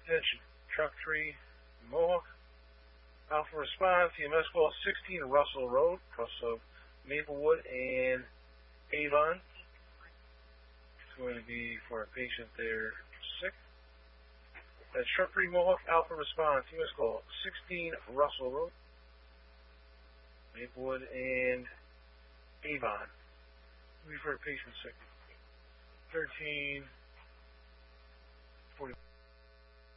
Attention, truck 3, Mohawk. Alpha response, EMS call 16 Russell Road, across of Maplewood and Avon. It's going to be for a patient there sick. That's truck 3, Mohawk. Alpha response, EMS call 16 Russell Road, Maplewood and Avon. Be for a patient sick. 13:40.